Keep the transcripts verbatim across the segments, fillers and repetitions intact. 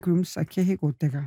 Kumsakehi gotega.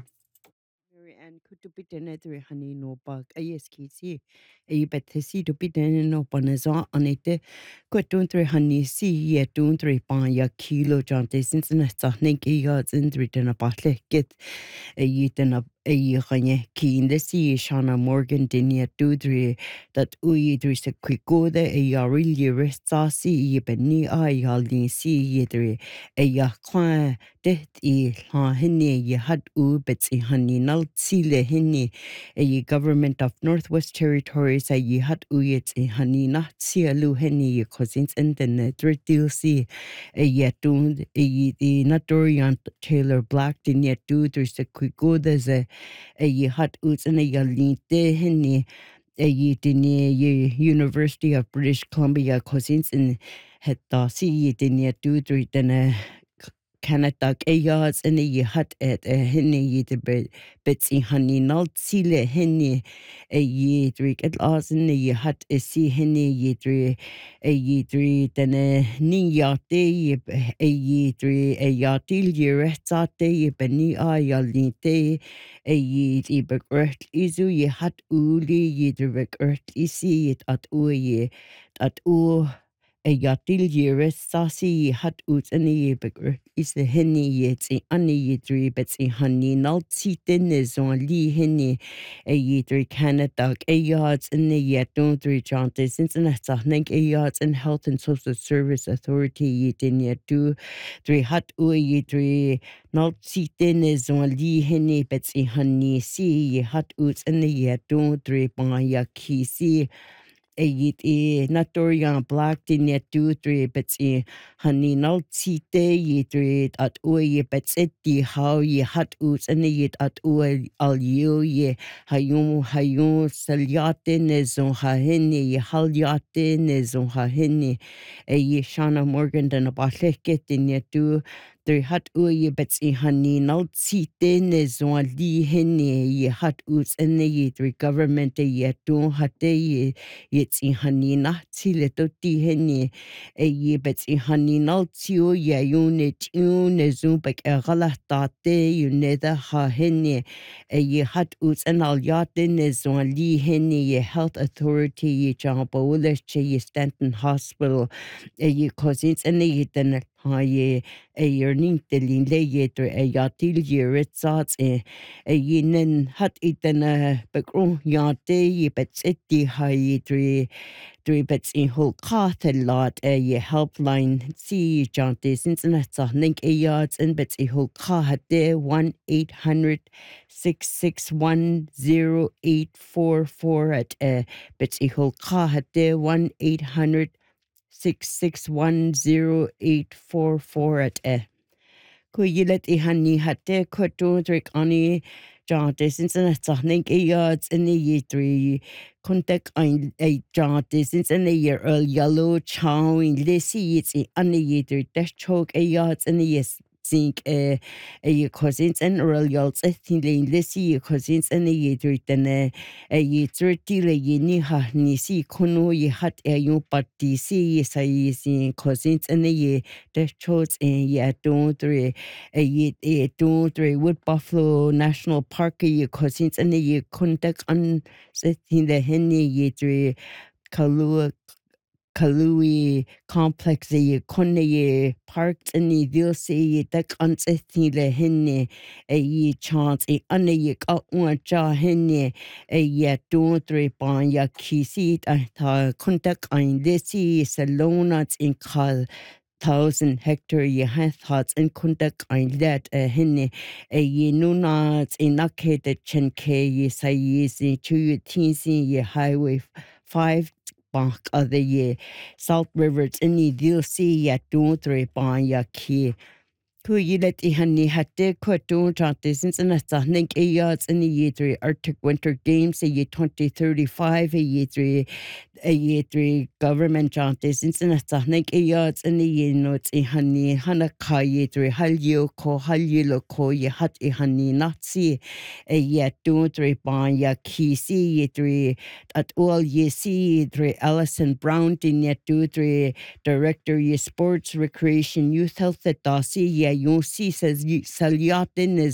And could to be denetri honey no bug a yes kisi a bet the sea to be den no panaza on it quit don't three honey see ye don't three pan ya kilo jante since the next nick yards in written a battle get a yetin up a yanye key in the sea Shana Morgan dinia dudri that uyi dris a quick go there a ya really rest see ye beni I yaldin see ye three a ya clan death e ha hene ye had u bets e honey nal sile hene a government of Northwest Territories a ye had u yet e honey not see a lu hene ye cousins and then a dreadil see a yet doomed a ye the Natorian Taylor Black din yet do there's a quick go there's a a ye had uts and a yalin de hene a ye dine ye University of British Columbia cousins and het da see ye din yet do three then a Canada e yards in a hat at a henny ye the bit bitsy honey not sile henny a ye drink at last in a hat a see henny ye dre a ye dre then a ni yate a ye dre a yatil ye restate ye beni a yalite a ye the begrt isu ye hat uli ye the begrt isi it at u ye at u a yatil year sassy hat ut an ebegur is the henny yet a ani yedri bets a honey not seatin is on lee henny a yedri Canada a yards in the yet don't three chances since an ethnic a yards and health and social service authority yet in yet do three hat u yedri not seatin is on lee henny bets a honey see hat ut in the yet don't three by ya key see e yit e Natorian Black din yet do three bets e honey no tite ye three at o ye bets it di how ye hat oots and yet at o al you ye hayum hayum salyate nezon ha hene ye halyate nezon ha hene e ye Shana Morgan dan a baleket din yet do three hat o ye bets e honey no tite nezon li hene ye hat oots and ye three government e yet do hat ye It's in Hanina, Tileto Tiheni, a ye bets in Hanina, Tio, ya unit, un, a zumbek, a galatate, you nether ha henny, a ye hat uts and al yatin is on Lee Henny, ye health authority, ye Jambola, ye Stanton Hospital, a ye cousins and a ye then ha ye a yearning the lin later a yatil ye retsats a yin hat eaten a background yate ye bets it the high three three bets in whole cat a lot a ye helpline see jante since and that's a link a yards and bets a whole cat there one eight hundred six six one zero eight four four at a bets a whole cat there one eight hundred six six one zero eight four four at a Kuyilet i hanni hatte kotodrik ani jante since an atahning a yards in the ye three contact ein a jante since an a year earl yellow chow in lissy it's a an ye three dash choke a yards in the yes sink a a cousins and earl yards a thin lane lissy cousins and a ye three then a a ye thirty le ye ni ha ni si kono ye hat a yo party si yes I see cousins and a ye dash chokes and ye don't three a ye a two three Wood Buffalo National Park ye cousins and ye contact on setting the henny ye three Kalua Kalui complex ye conne ye parked and ye will say ye deck on setting the henny a ye chance a anne ye got one jaw henny a ye two three bon ya kisi at contact on this ye salonats in call thousand hectare ye hath thoughts and conduct ein let a hinne a ye nunats in naked chen ke ye say ye see to ye teensy ye highway five back of the ye Salt Rivers in ye deal see ye don't three ban ya key. Ku yilet i hanni hatte kwarto chante since an atahning a yards in the ye three Arctic Winter Games a ye twenty thirty five a ye three Ayetri government chantes insinatahnek ayats and the yenots a honey hanakayetri halio ko halilo ko ye hat a honey natsi a yet don't repan ya kisi yetri at all ye see three Alison Brown in yet do three director ye sports recreation youth health at dasi ya you see says you salyatin